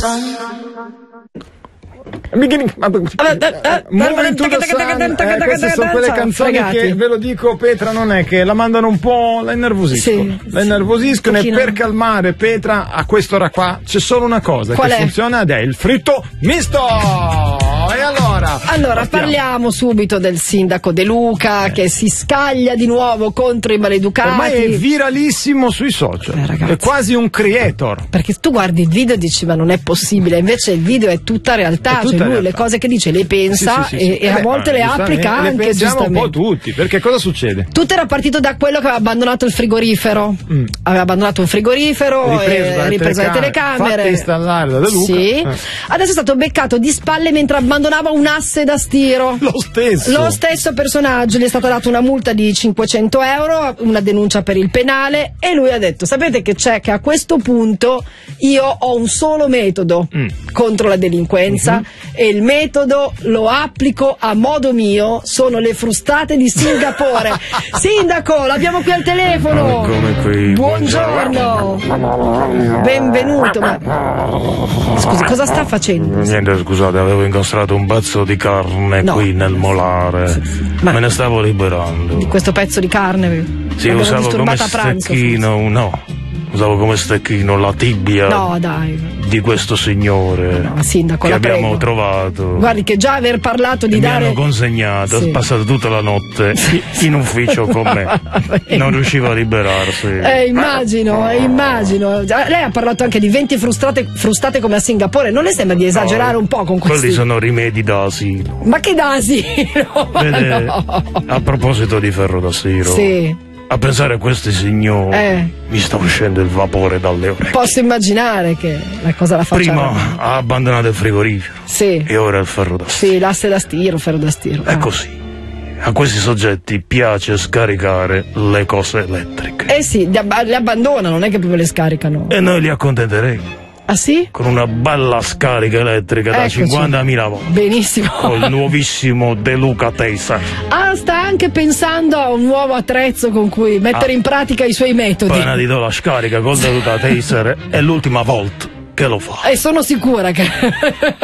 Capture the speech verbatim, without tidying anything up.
Moving to the Sun, eh, queste sono quelle canzoni che, ve lo dico Petra, non è che la mandano un po', la innervosiscono, sì, la innervosiscono sì, e per calmare Petra a quest'ora qua c'è solo una cosa Qual che è? funziona ed è il fritto misto. E allora? Allora, parliamo subito del sindaco De Luca eh. che si scaglia di nuovo contro i maleducati. Ormai è viralissimo sui social, eh, è quasi un creator. Perché tu guardi il video e dici ma non è possibile, invece il video è tutta realtà, è tutta cioè lui realtà. Le cose che dice le pensa sì, sì, sì, sì. e, e a volte le applica anche. Le pensiamo un po' tutti, perché cosa succede? Tutto era partito da quello che aveva abbandonato il frigorifero, mm. aveva abbandonato un frigorifero, ripreso, e, ripreso le telecamere, fatte installare da De Luca. Sì. Eh. Adesso è stato beccato di spalle mentre abbandonava un asse da stiro. Lo stesso. Lo stesso personaggio, gli è stata data una multa di cinquecento euro, una denuncia per il penale e lui ha detto, sapete che c'è, che a questo punto io ho un solo metodo mm. contro la delinquenza mm-hmm. e il metodo lo applico a modo mio, sono le frustate di Singapore. Sindaco, l'abbiamo qui al telefono. Come qui. Buongiorno. Benvenuto. Ma... Scusi, cosa sta facendo? Niente, scusate, avevo incastrato un pezzo di carne no. qui nel molare. Ma... Me ne stavo liberando. Di questo pezzo di carne? Sì, usavo come stecchino, pranzo, no. Usavo come stecchino la tibia no, dai. di questo signore no, sindaco, che la abbiamo prego. trovato. Guardi che già aver parlato di e dare... mi hanno consegnato, sì. Ho passato tutta la notte in ufficio con me, non riuscivo a liberarsi. Eh, immagino, eh, immagino. Lei ha parlato anche di venti frustate, frustate come a Singapore, non le sembra di esagerare no, un po' con questi? Quelli sono rimedi da asilo. Ma che da asilo? Vede, no. A proposito di ferro da stiro. Sì. A pensare a questi signori eh. mi sta uscendo il vapore dalle orecchie. Posso immaginare che la cosa la faccia. Prima ha abbandonato il frigorifero sì. e ora il ferro da stiro. Sì, l'asse da stiro, ferro da stiro. È ah. così. A questi soggetti piace scaricare le cose elettriche. Eh sì, le, ab- le abbandonano, non è che proprio le scaricano. E noi li accontenteremo. Ah sì? Con una bella scarica elettrica da cinquantamila watt. Benissimo. Con il nuovissimo De Luca Taser. Ah, sta anche pensando a un nuovo attrezzo con cui mettere ah. in pratica i suoi metodi. Appena ti do la scarica con De Luca Taser è l'ultima volta che lo fa. E sono sicura che...